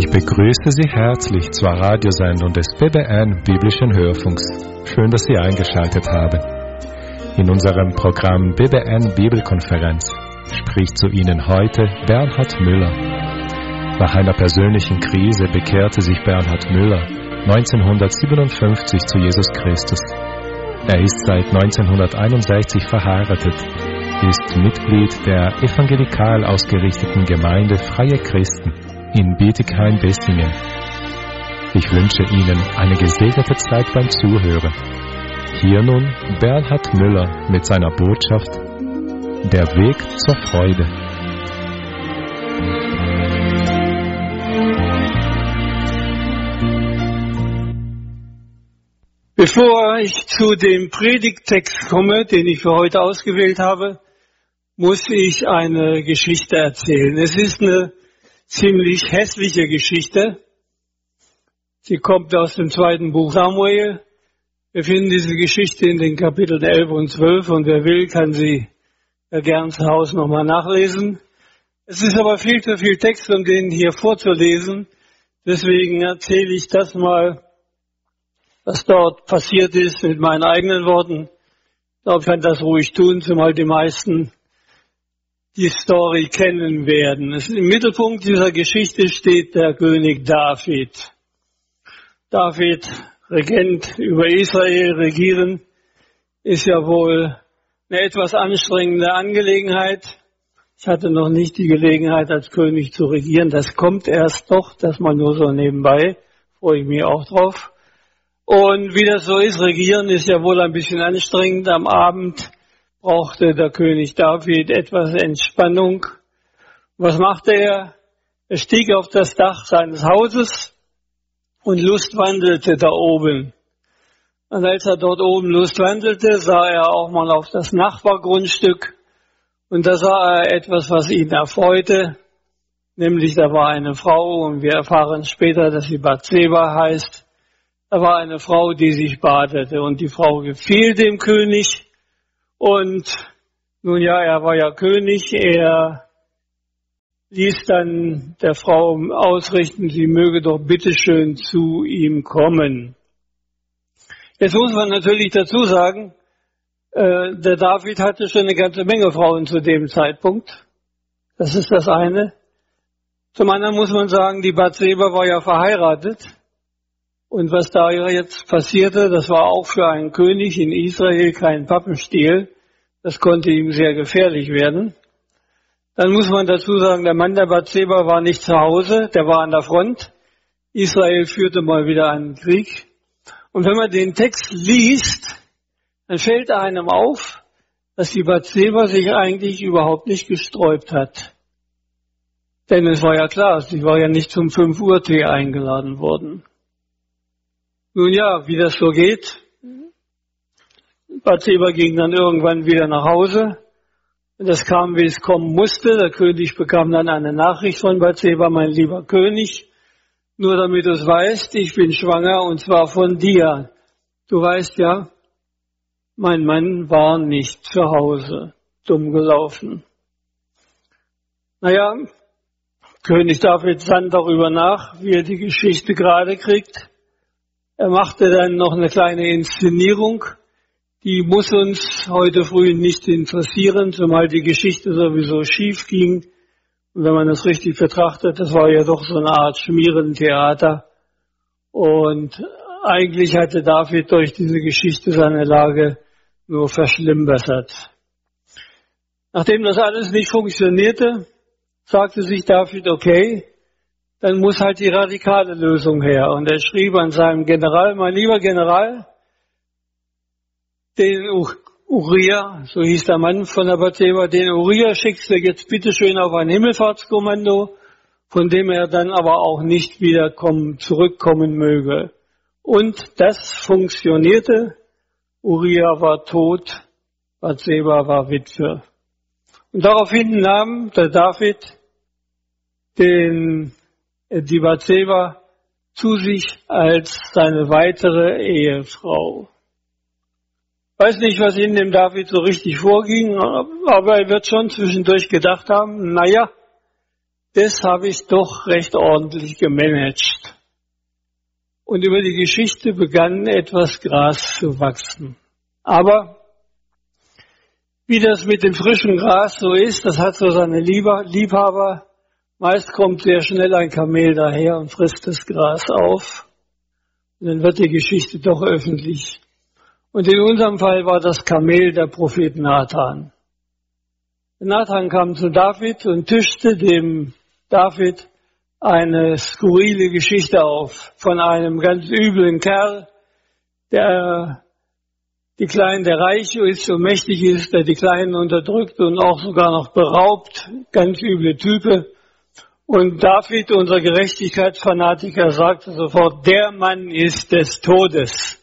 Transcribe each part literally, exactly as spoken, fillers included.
Ich begrüße Sie herzlich zur Radiosendung des B B N Biblischen Hörfunks. Schön, dass Sie eingeschaltet haben. In unserem Programm B B N Bibelkonferenz spricht zu Ihnen heute Bernhard Müller. Nach einer persönlichen Krise bekehrte sich Bernhard Müller neunzehnhundertsiebenundfünfzig zu Jesus Christus. Er ist seit neunzehnhunderteinundsechzig verheiratet, ist Mitglied der evangelikal ausgerichteten Gemeinde Freie Christen in Bietigheim-Bissingen. Ich wünsche Ihnen eine gesegnete Zeit beim Zuhören. Hier nun Bernhard Müller mit seiner Botschaft Der Weg zur Freude. Bevor ich zu dem Predigttext komme, den ich für heute ausgewählt habe, muss ich eine Geschichte erzählen. Es ist eine ziemlich hässliche Geschichte. Sie kommt aus dem zweiten Buch Samuel. Wir finden diese Geschichte in den Kapiteln elf und zwölf und wer will, kann sie ja gern zu Hause nochmal nachlesen. Es ist aber viel zu viel Text, um den hier vorzulesen. Deswegen erzähle ich das mal, was dort passiert ist, mit meinen eigenen Worten. Ich glaube, ich kann das ruhig tun, zumal die meisten die Story kennen werden. Es, im Mittelpunkt dieser Geschichte steht der König David. David, Regent über Israel, regieren, ist ja wohl eine etwas anstrengende Angelegenheit. Ich hatte noch nicht die Gelegenheit, als König zu regieren. Das kommt erst doch, das mal nur so nebenbei. Freue ich mich auch drauf. Und wie das so ist, regieren ist ja wohl ein bisschen anstrengend. Am Abend brauchte der König David etwas Entspannung. Was machte er? Er stieg auf das Dach seines Hauses und lustwandelte da oben. Und als er dort oben lustwandelte, sah er auch mal auf das Nachbargrundstück. Und da sah er etwas, was ihn erfreute. Nämlich, da war eine Frau, und wir erfahren später, dass sie Bathseba heißt. Da war eine Frau, die sich badete. Und die Frau gefiel dem König. Und nun ja, er war ja König, er ließ dann der Frau ausrichten, sie möge doch bitteschön zu ihm kommen. Jetzt muss man natürlich dazu sagen, äh, der David hatte schon eine ganze Menge Frauen zu dem Zeitpunkt. Das ist das eine. Zum anderen muss man sagen, die Bathseba war ja verheiratet. Und was da jetzt passierte, das war auch für einen König in Israel kein Pappenstiel. Das konnte ihm sehr gefährlich werden. Dann muss man dazu sagen, der Mann der Bathseba war nicht zu Hause, der war an der Front. Israel führte mal wieder einen Krieg. Und wenn man den Text liest, dann fällt einem auf, dass die Bathseba sich eigentlich überhaupt nicht gesträubt hat. Denn es war ja klar, sie war ja nicht zum fünf Uhr Tee eingeladen worden. Nun ja, wie das so geht. Bathseba ging dann irgendwann wieder nach Hause. Und das kam, wie es kommen musste. Der König bekam dann eine Nachricht von Bathseba: Mein lieber König, nur damit du es weißt, ich bin schwanger und zwar von dir. Du weißt ja, mein Mann war nicht zu Hause. Dumm gelaufen. Naja, König David sann darüber nach, wie er die Geschichte gerade kriegt. Er machte dann noch eine kleine Inszenierung. Die muss uns heute früh nicht interessieren, zumal die Geschichte sowieso schief ging. Und wenn man das richtig betrachtet, das war ja doch so eine Art Schmierentheater. Und eigentlich hatte David durch diese Geschichte seine Lage nur verschlimmbessert. Nachdem das alles nicht funktionierte, sagte sich David, okay, dann muss halt die radikale Lösung her. Und er schrieb an seinem General: Mein lieber General, den Uriah, so hieß der Mann von der Bathseba, den Uriah schickst du jetzt bitteschön auf ein Himmelfahrtskommando, von dem er dann aber auch nicht wieder kommen, zurückkommen möge. Und das funktionierte. Uriah war tot, Bathseba war Witwe. Und daraufhin nahm der David den die Bathseba zu sich als seine weitere Ehefrau. Weiß nicht, was in dem David so richtig vorging, aber er wird schon zwischendurch gedacht haben, naja, das habe ich doch recht ordentlich gemanagt. Und über die Geschichte begann etwas Gras zu wachsen. Aber wie das mit dem frischen Gras so ist, das hat so seine Liebhaber. Meist kommt sehr schnell ein Kamel daher und frisst das Gras auf. Und dann wird die Geschichte doch öffentlich. Und in unserem Fall war das Kamel der Prophet Nathan. Nathan kam zu David und tischte dem David eine skurrile Geschichte auf von einem ganz üblen Kerl, der die Kleinen, der reich ist und mächtig ist, der die Kleinen unterdrückt und auch sogar noch beraubt, ganz üble Type. Und David, unser Gerechtigkeitsfanatiker, sagte sofort, der Mann ist des Todes.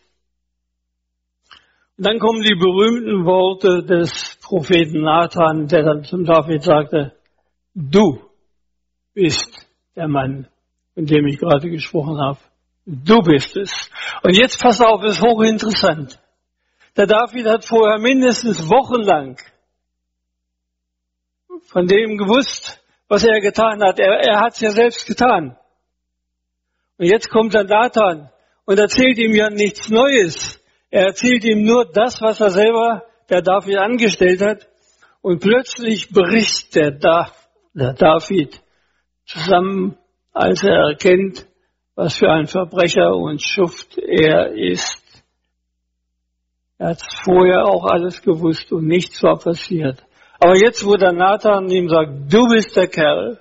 Und dann kommen die berühmten Worte des Propheten Nathan, der dann zum David sagte, du bist der Mann, von dem ich gerade gesprochen habe. Du bist es. Und jetzt pass auf, es ist hochinteressant. Der David hat vorher mindestens wochenlang von dem gewusst, was er getan hat. Er, er hat es ja selbst getan. Und jetzt kommt der Nathan und erzählt ihm ja nichts Neues. Er erzählt ihm nur das, was er selber, der David, angestellt hat. Und plötzlich bricht der, da, der David zusammen, als er erkennt, was für ein Verbrecher und Schuft er ist. Er hat vorher auch alles gewusst und nichts war passiert. Aber jetzt, wo der Nathan ihm sagt, du bist der Kerl,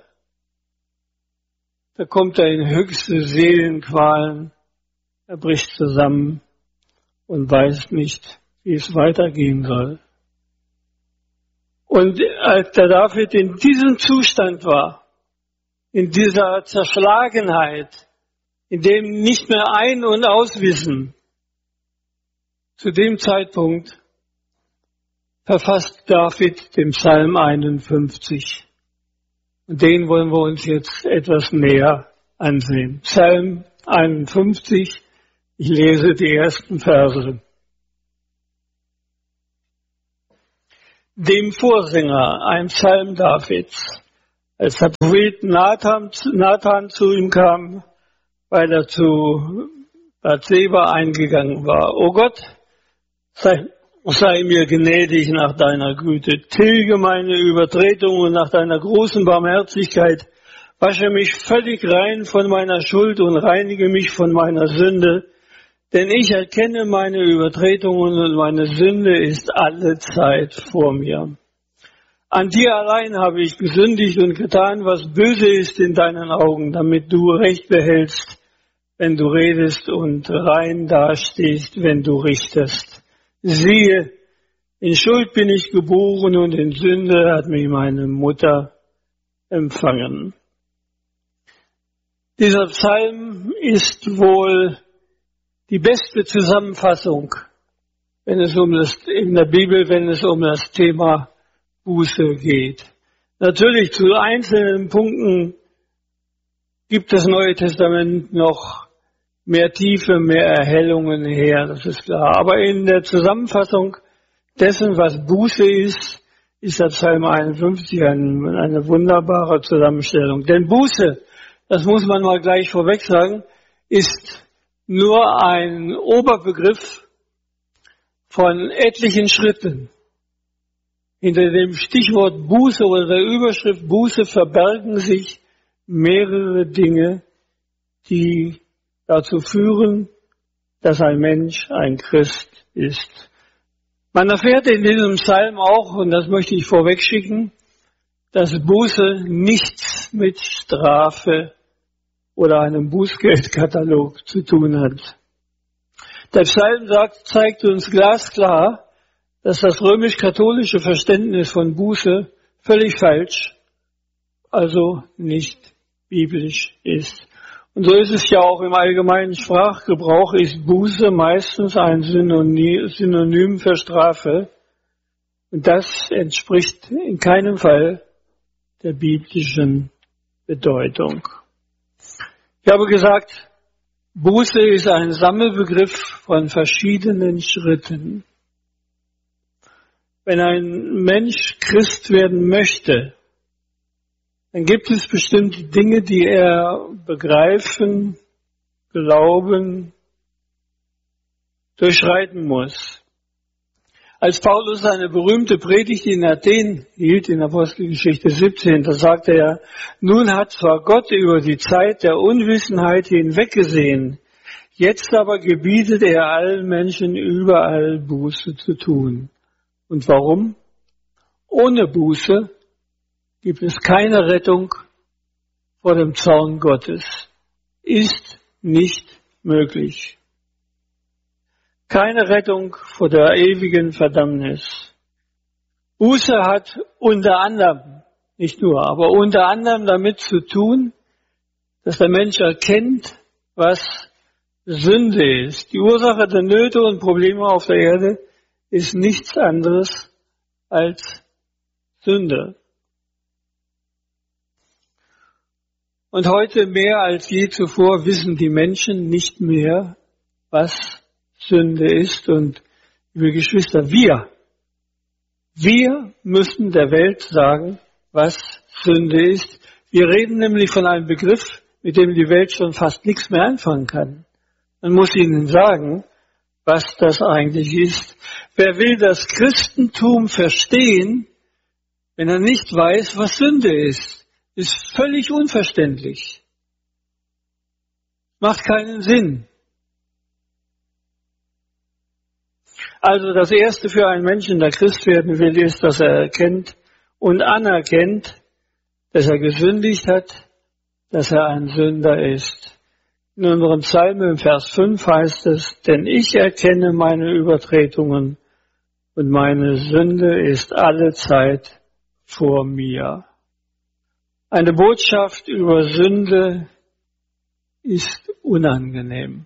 da kommt er in höchste Seelenqualen, er bricht zusammen und weiß nicht, wie es weitergehen soll. Und als der David in diesem Zustand war, in dieser Zerschlagenheit, in dem nicht mehr Ein- und Auswissen, zu dem Zeitpunkt verfasst David den Psalm einundfünfzig. Und den wollen wir uns jetzt etwas näher ansehen. Psalm einundfünfzig, ich lese die ersten Verse. Dem Vorsänger, ein Psalm Davids, als der Prophet Nathan, Nathan zu ihm kam, weil er zu Bathseba eingegangen war. O Gott, sei, sei mir gnädig nach deiner Güte, tilge meine Übertretungen nach deiner großen Barmherzigkeit, wasche mich völlig rein von meiner Schuld und reinige mich von meiner Sünde, denn ich erkenne meine Übertretungen und meine Sünde ist alle Zeit vor mir. An dir allein habe ich gesündigt und getan, was böse ist in deinen Augen, damit du Recht behältst, wenn du redest und rein dastehst, wenn du richtest. Siehe, in Schuld bin ich geboren und in Sünde hat mich meine Mutter empfangen. Dieser Psalm ist wohl die beste Zusammenfassung, wenn es um das, in der Bibel, wenn es um das Thema Buße geht. Natürlich zu einzelnen Punkten gibt das Neue Testament noch mehr Tiefe, mehr Erhellungen her, das ist klar. Aber in der Zusammenfassung dessen, was Buße ist, ist der Psalm einundfünfzig eine, eine wunderbare Zusammenstellung. Denn Buße, das muss man mal gleich vorweg sagen, ist nur ein Oberbegriff von etlichen Schritten. Hinter dem Stichwort Buße oder der Überschrift Buße verbergen sich mehrere Dinge, die dazu führen, dass ein Mensch ein Christ ist. Man erfährt in diesem Psalm auch, und das möchte ich vorwegschicken, dass Buße nichts mit Strafe oder einem Bußgeldkatalog zu tun hat. Der Psalm sagt, zeigt uns glasklar, dass das römisch-katholische Verständnis von Buße völlig falsch, also nicht biblisch ist. Und so ist es ja auch im allgemeinen Sprachgebrauch, ist Buße meistens ein Synonym für Strafe. Und das entspricht in keinem Fall der biblischen Bedeutung. Ich habe gesagt, Buße ist ein Sammelbegriff von verschiedenen Schritten. Wenn ein Mensch Christ werden möchte, dann gibt es bestimmte Dinge, die er begreifen, glauben, durchschreiten muss. Als Paulus seine berühmte Predigt in Athen hielt, in Apostelgeschichte siebzehn, da sagte er, nun hat zwar Gott über die Zeit der Unwissenheit hinweggesehen, jetzt aber gebietet er allen Menschen überall Buße zu tun. Und warum? Ohne Buße gibt es keine Rettung vor dem Zorn Gottes. Ist nicht möglich. Keine Rettung vor der ewigen Verdammnis. Buße hat unter anderem, nicht nur, aber unter anderem damit zu tun, dass der Mensch erkennt, was Sünde ist. Die Ursache der Nöte und Probleme auf der Erde ist nichts anderes als Sünde. Und heute mehr als je zuvor wissen die Menschen nicht mehr, was Sünde ist. Und liebe Geschwister, wir, wir müssen der Welt sagen, was Sünde ist. Wir reden nämlich von einem Begriff, mit dem die Welt schon fast nichts mehr anfangen kann. Man muss ihnen sagen, was das eigentlich ist. Wer will das Christentum verstehen, wenn er nicht weiß, was Sünde ist? Ist völlig unverständlich. Macht keinen Sinn. Also das Erste für einen Menschen, der Christ werden will, ist, dass er erkennt und anerkennt, dass er gesündigt hat, dass er ein Sünder ist. In unserem Psalm im Vers fünf heißt es, denn ich erkenne meine Übertretungen und meine Sünde ist alle Zeit vor mir. Eine Botschaft über Sünde ist unangenehm.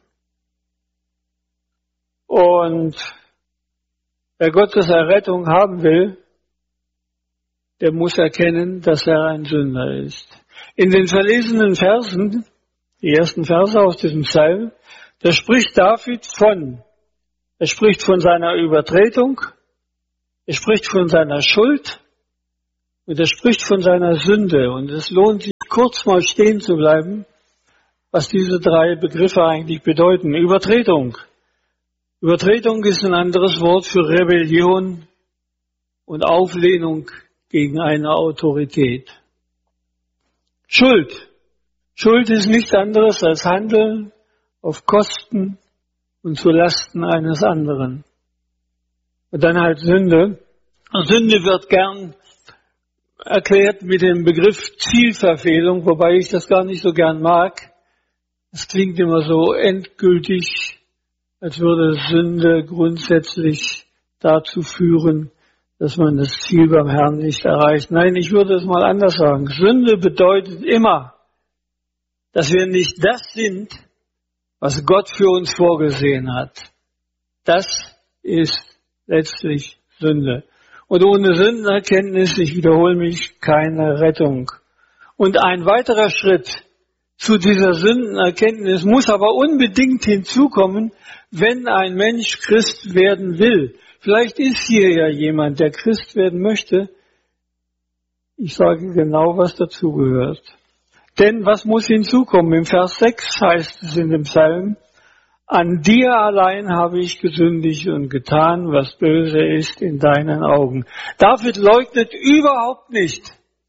Und wer Gottes Errettung haben will, der muss erkennen, dass er ein Sünder ist. In den verlesenen Versen, die ersten Verse aus diesem Psalm, da spricht David von, er spricht von seiner Übertretung, er spricht von seiner Schuld und er spricht von seiner Sünde. Und es lohnt sich, kurz mal stehen zu bleiben, was diese drei Begriffe eigentlich bedeuten. Übertretung. Übertretung ist ein anderes Wort für Rebellion und Auflehnung gegen eine Autorität. Schuld. Schuld ist nichts anderes als Handeln auf Kosten und zu Lasten eines anderen. Und dann halt Sünde. Und Sünde wird gern erklärt mit dem Begriff Zielverfehlung, wobei ich das gar nicht so gern mag. Es klingt immer so endgültig, als würde Sünde grundsätzlich dazu führen, dass man das Ziel beim Herrn nicht erreicht. Nein, ich würde es mal anders sagen. Sünde bedeutet immer, dass wir nicht das sind, was Gott für uns vorgesehen hat. Das ist letztlich Sünde. Und ohne Sündenerkenntnis, ich wiederhole mich, keine Rettung. Und ein weiterer Schritt zu dieser Sündenerkenntnis muss aber unbedingt hinzukommen, wenn ein Mensch Christ werden will. Vielleicht ist hier ja jemand, der Christ werden möchte. Ich sage genau, was dazugehört. Denn was muss hinzukommen? Im Vers sechs heißt es in dem Psalm, an dir allein habe ich gesündigt und getan, was böse ist in deinen Augen. David leugnet überhaupt nicht,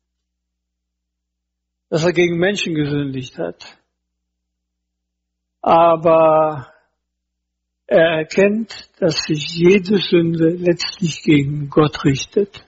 dass er gegen Menschen gesündigt hat. Aber er erkennt, dass sich jede Sünde letztlich gegen Gott richtet.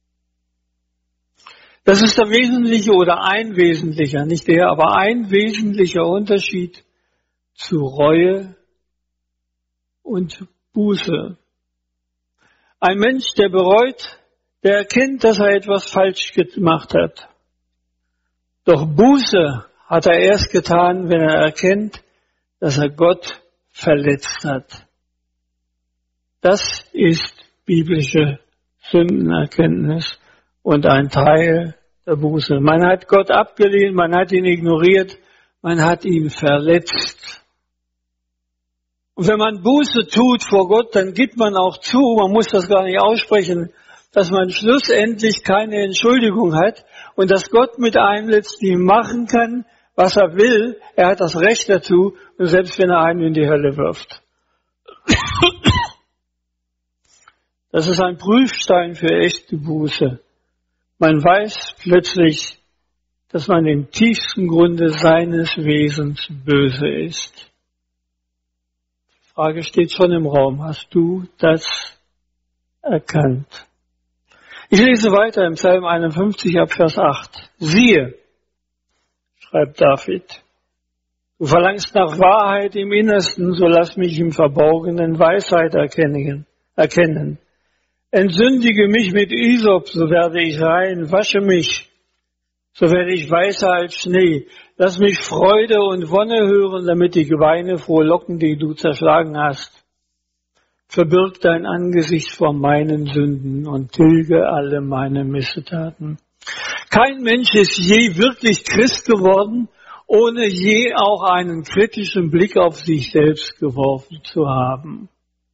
Das ist der wesentliche oder ein wesentlicher, nicht der, aber ein wesentlicher Unterschied zu Reue und Buße. Ein Mensch, der bereut, der erkennt, dass er etwas falsch gemacht hat. Doch Buße hat er erst getan, wenn er erkennt, dass er Gott verletzt hat. Das ist biblische Sündenerkenntnis und ein Teil der Buße. Man hat Gott abgelehnt, man hat ihn ignoriert, man hat ihn verletzt. Und wenn man Buße tut vor Gott, dann gibt man auch zu, man muss das gar nicht aussprechen, dass man schlussendlich keine Entschuldigung hat und dass Gott mit einem letztlich machen kann, was er will. Er hat das Recht dazu, und selbst wenn er einen in die Hölle wirft. Das ist ein Prüfstein für echte Buße. Man weiß plötzlich, dass man im tiefsten Grunde seines Wesens böse ist. Die Frage steht schon im Raum. Hast du das erkannt? Ich lese weiter im Psalm einundfünfzig ab Vers acht. Siehe, schreibt David, du verlangst nach Wahrheit im Innersten, so lass mich im Verborgenen Weisheit erkennen. erkennen. Entsündige mich mit Isop, so werde ich rein, wasche mich, so werde ich weißer als Schnee. Lass mich Freude und Wonne hören, damit ich weine frohlocken, die du zerschlagen hast. Verbirg dein Angesicht vor meinen Sünden und tilge alle meine Missetaten. Kein Mensch ist je wirklich Christ geworden, ohne je auch einen kritischen Blick auf sich selbst geworfen zu haben.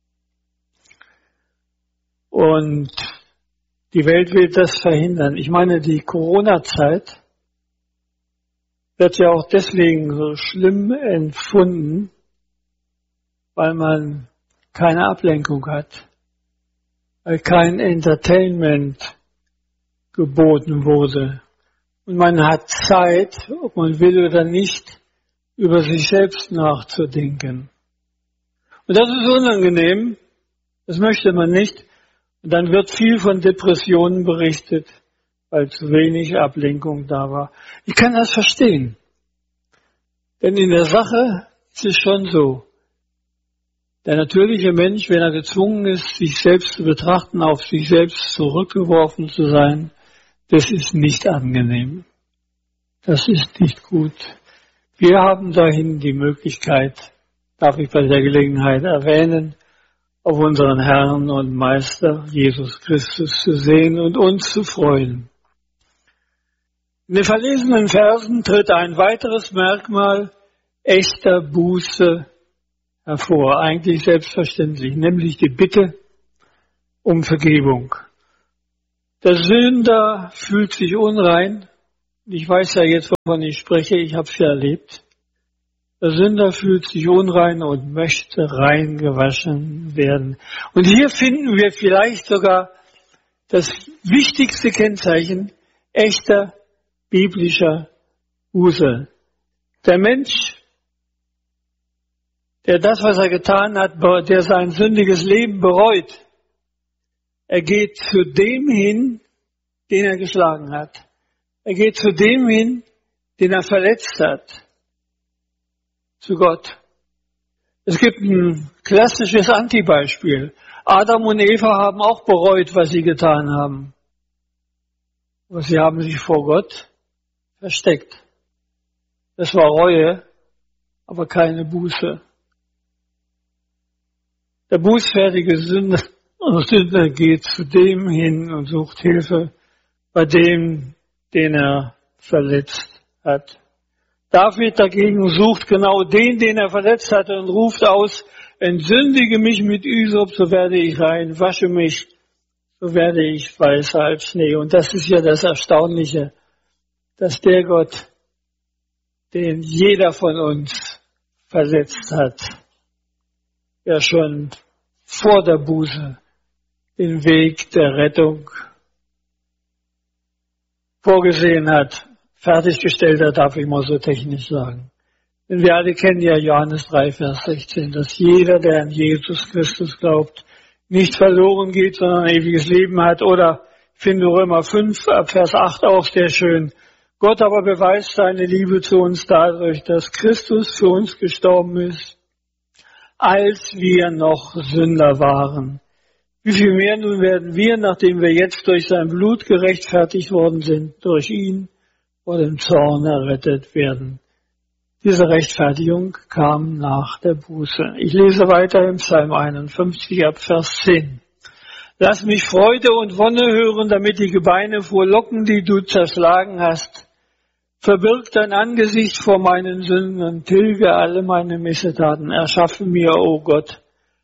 Und die Welt will das verhindern. Ich meine, die Corona-Zeit wird ja auch deswegen so schlimm empfunden, weil man keine Ablenkung hat, weil kein Entertainment geboten wurde. Und man hat Zeit, ob man will oder nicht, über sich selbst nachzudenken. Und das ist unangenehm, das möchte man nicht. Und dann wird viel von Depressionen berichtet, weil zu wenig Ablenkung da war. Ich kann das verstehen. Denn in der Sache ist es schon so. Der natürliche Mensch, wenn er gezwungen ist, sich selbst zu betrachten, auf sich selbst zurückgeworfen zu sein, das ist nicht angenehm. Das ist nicht gut. Wir haben dahin die Möglichkeit, darf ich bei der Gelegenheit erwähnen, auf unseren Herrn und Meister Jesus Christus zu sehen und uns zu freuen. In den verlesenen Versen tritt ein weiteres Merkmal echter Buße hervor, eigentlich selbstverständlich, nämlich die Bitte um Vergebung. Der Sünder fühlt sich unrein. Ich weiß ja jetzt, wovon ich spreche, ich habe es ja erlebt. Der Sünder fühlt sich unrein und möchte rein gewaschen werden. Und hier finden wir vielleicht sogar das wichtigste Kennzeichen echter biblischer Buße. Der Mensch, der das, was er getan hat, der sein sündiges Leben bereut, er geht zu dem hin, den er geschlagen hat. Er geht zu dem hin, den er verletzt hat. Zu Gott. Es gibt ein klassisches Antibeispiel. Adam und Eva haben auch bereut, was sie getan haben. Aber sie haben sich vor Gott versteckt. Das war Reue, aber keine Buße. Der bußfertige Sünder, Sünder geht zu dem hin und sucht Hilfe bei dem, den er verletzt hat. David dagegen sucht genau den, den er verletzt hatte und ruft aus, entsündige mich mit Isop, so werde ich rein, wasche mich, so werde ich weißer als Schnee. Und das ist ja das Erstaunliche, dass der Gott, den jeder von uns verletzt hat, ja schon vor der Buße den Weg der Rettung vorgesehen hat, fertiggestellt hat, darf ich mal so technisch sagen. Denn wir alle kennen ja Johannes drei, Vers sechzehn, dass jeder, der an Jesus Christus glaubt, nicht verloren geht, sondern ein ewiges Leben hat. Oder ich finde Römer fünf, Vers acht auch sehr schön. Gott aber beweist seine Liebe zu uns dadurch, dass Christus für uns gestorben ist, als wir noch Sünder waren. Wie viel mehr nun werden wir, nachdem wir jetzt durch sein Blut gerechtfertigt worden sind, durch ihn vor dem Zorn errettet werden. Diese Rechtfertigung kam nach der Buße. Ich lese weiter im Psalm einundfünfzig ab Vers zehn. Lass mich Freude und Wonne hören, damit die Gebeine frohlocken, die du zerschlagen hast. Verbirg dein Angesicht vor meinen Sünden und tilge alle meine Missetaten. Erschaffe mir, o Gott,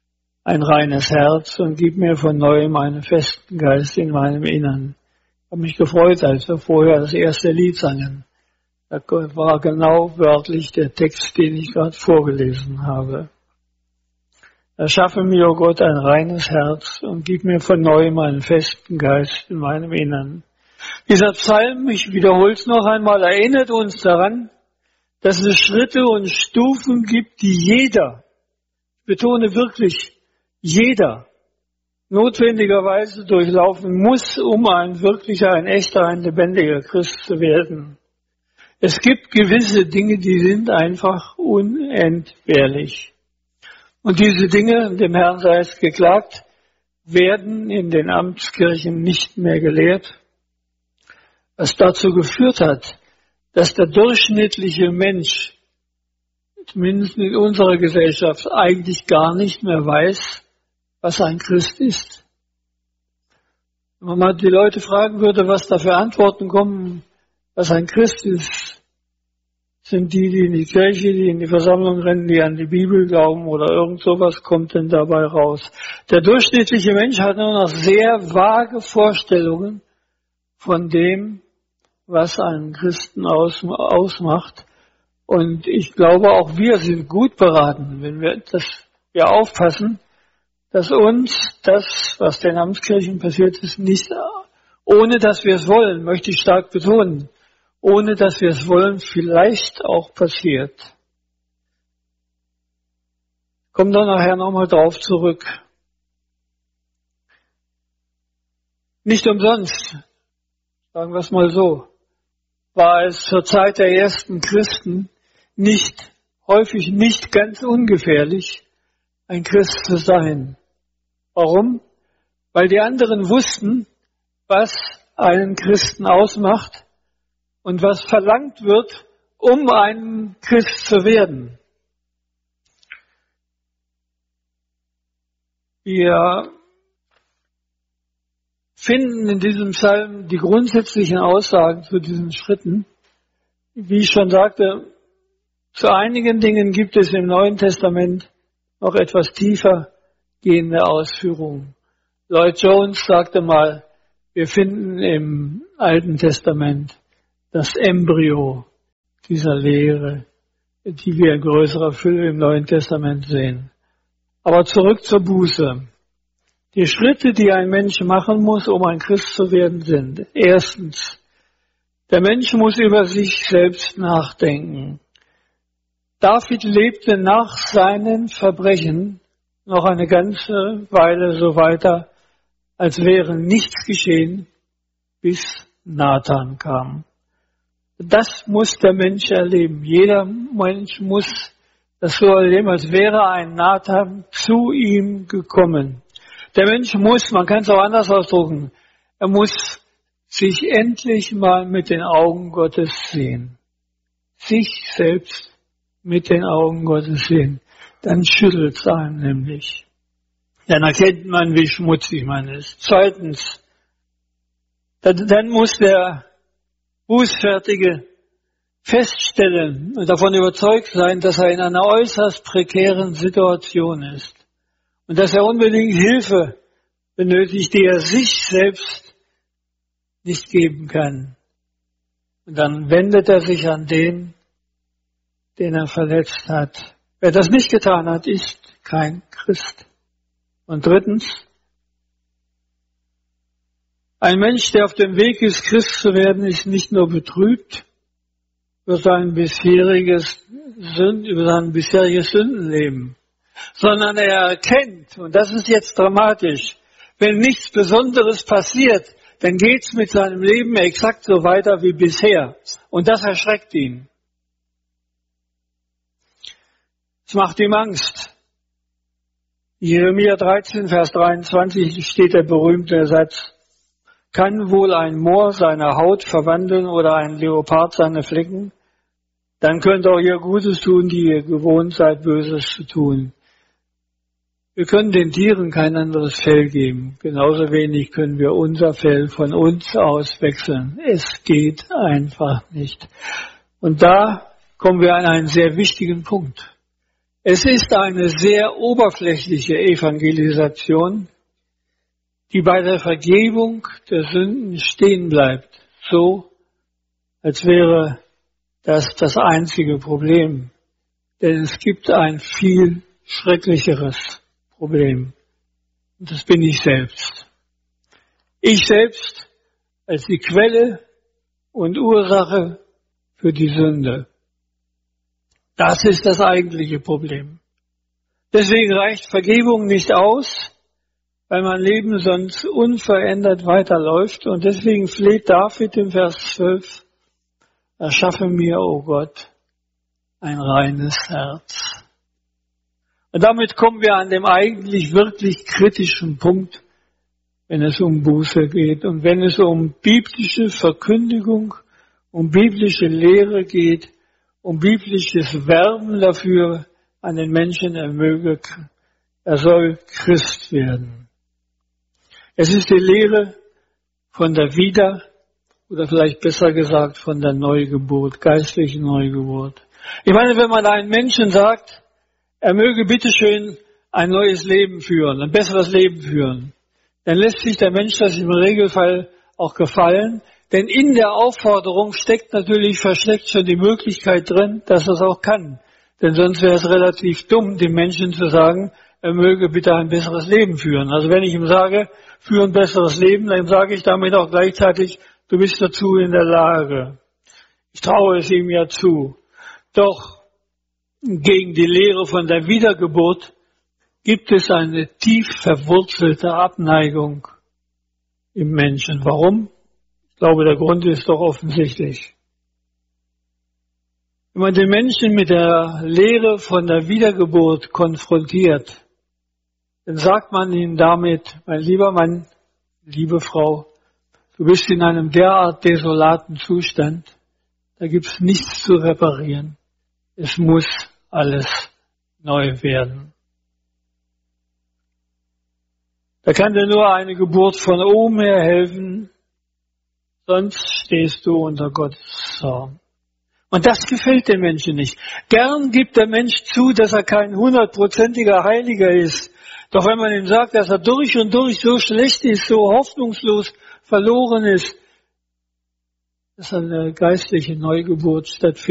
ein reines Herz und gib mir von neuem einen festen Geist in meinem Innern. Ich habe mich gefreut, als wir vorher das erste Lied sangen. Da war genau wörtlich der Text, den ich gerade vorgelesen habe. Erschaffe mir, o Gott, ein reines Herz und gib mir von neuem einen festen Geist in meinem Innern. Dieser Psalm, ich wiederhole es noch einmal, erinnert uns daran, dass es Schritte und Stufen gibt, die jeder, ich betone wirklich jeder, notwendigerweise durchlaufen muss, um ein wirklicher, ein echter, ein lebendiger Christ zu werden. Es gibt gewisse Dinge, die sind einfach unentbehrlich. Und diese Dinge, dem Herrn sei es geklagt, werden in den Amtskirchen nicht mehr gelehrt, was dazu geführt hat, dass der durchschnittliche Mensch, zumindest in unserer Gesellschaft, eigentlich gar nicht mehr weiß, was ein Christ ist. Wenn man mal die Leute fragen würde, was da für Antworten kommen, was ein Christ ist, sind die, die in die Kirche, die in die Versammlung rennen, die an die Bibel glauben oder irgend sowas kommt denn dabei raus. Der durchschnittliche Mensch hat nur noch sehr vage Vorstellungen von dem, was einen Christen aus, ausmacht. Und ich glaube, auch wir sind gut beraten, wenn wir, dass wir aufpassen, dass uns das, was den Amtskirchen passiert ist, nicht, ohne dass wir es wollen, möchte ich stark betonen, ohne dass wir es wollen, vielleicht auch passiert. Kommen dann nachher nochmal drauf zurück. Nicht umsonst, sagen wir es mal so, war es zur Zeit der ersten Christen nicht, häufig nicht ganz ungefährlich, ein Christ zu sein. Warum? Weil die anderen wussten, was einen Christen ausmacht und was verlangt wird, um ein Christ zu werden. Wir finden in diesem Psalm die grundsätzlichen Aussagen zu diesen Schritten. Wie ich schon sagte, zu einigen Dingen gibt es im Neuen Testament noch etwas tiefer gehende Ausführungen. Lloyd Jones sagte mal, wir finden im Alten Testament das Embryo dieser Lehre, die wir in größerer Fülle im Neuen Testament sehen. Aber zurück zur Buße. Die Schritte, die ein Mensch machen muss, um ein Christ zu werden, sind: Erstens, der Mensch muss über sich selbst nachdenken. David lebte nach seinen Verbrechen noch eine ganze Weile so weiter, als wäre nichts geschehen, bis Nathan kam. Das muss der Mensch erleben. Jeder Mensch muss das so erleben, als wäre ein Nathan zu ihm gekommen. Der Mensch muss, man kann es auch anders ausdrücken, er muss sich endlich mal mit den Augen Gottes sehen. Sich selbst mit den Augen Gottes sehen. Dann schüttelt es einen nämlich. Dann erkennt man, wie schmutzig man ist. Zweitens, dann, dann muss der Bußfertige feststellen und davon überzeugt sein, dass er in einer äußerst prekären Situation ist und dass er unbedingt Hilfe benötigt, die er sich selbst nicht geben kann. Und dann wendet er sich an den, den er verletzt hat. Wer das nicht getan hat, ist kein Christ. Und drittens, ein Mensch, der auf dem Weg ist, Christ zu werden, ist nicht nur betrübt über sein bisheriges, über sein bisheriges Sündenleben, sondern er erkennt, und das ist jetzt dramatisch, wenn nichts Besonderes passiert, dann geht's mit seinem Leben exakt so weiter wie bisher. Und das erschreckt ihn. Es macht ihm Angst. Jeremia dreizehn, Vers dreiundzwanzig steht der berühmte Satz: Kann wohl ein Moor seine Haut verwandeln oder ein Leopard seine Flecken? Dann könnt auch ihr Gutes tun, die ihr gewohnt seid, Böses zu tun. Wir können den Tieren kein anderes Fell geben. Genauso wenig können wir unser Fell von uns aus wechseln. Es geht einfach nicht. Und da kommen wir an einen sehr wichtigen Punkt. Es ist eine sehr oberflächliche Evangelisation, die bei der Vergebung der Sünden stehen bleibt, so als wäre das das einzige Problem. Denn es gibt ein viel schrecklicheres Problem. Und das bin ich selbst. Ich selbst als die Quelle und Ursache für die Sünde. Das ist das eigentliche Problem. Deswegen reicht Vergebung nicht aus, weil mein Leben sonst unverändert weiterläuft. Und deswegen fleht David im Vers zwölf, erschaffe mir, o Gott, ein reines Herz. Und damit kommen wir an dem eigentlich wirklich kritischen Punkt, wenn es um Buße geht und wenn es um biblische Verkündigung, um biblische Lehre geht, um biblisches Werben dafür an den Menschen, er möge, er soll Christ werden. Es ist die Lehre von der Wieder- oder vielleicht besser gesagt von der Neugeburt, geistlichen Neugeburt. Ich meine, wenn man einem Menschen sagt, er möge bitteschön ein neues Leben führen, ein besseres Leben führen, dann lässt sich der Mensch das im Regelfall auch gefallen, denn in der Aufforderung steckt natürlich versteckt schon die Möglichkeit drin, dass er es auch kann. Denn sonst wäre es relativ dumm, dem Menschen zu sagen, er möge bitte ein besseres Leben führen. Also wenn ich ihm sage, führe ein besseres Leben, dann sage ich damit auch gleichzeitig, du bist dazu in der Lage. Ich traue es ihm ja zu. Doch gegen die Lehre von der Wiedergeburt gibt es eine tief verwurzelte Abneigung im Menschen. Warum? Ich glaube, der Grund ist doch offensichtlich. Wenn man den Menschen mit der Lehre von der Wiedergeburt konfrontiert, dann sagt man ihm damit, mein lieber Mann, liebe Frau, du bist in einem derart desolaten Zustand, da gibt's nichts zu reparieren. Es muss alles neu werden. Da kann dir nur eine Geburt von oben her helfen, sonst stehst du unter Gottes Zorn. Und das gefällt den Menschen nicht. Gern gibt der Mensch zu, dass er kein hundertprozentiger Heiliger ist. Doch wenn man ihm sagt, dass er durch und durch so schlecht ist, so hoffnungslos verloren ist, dass eine geistliche Neugeburt stattfindet,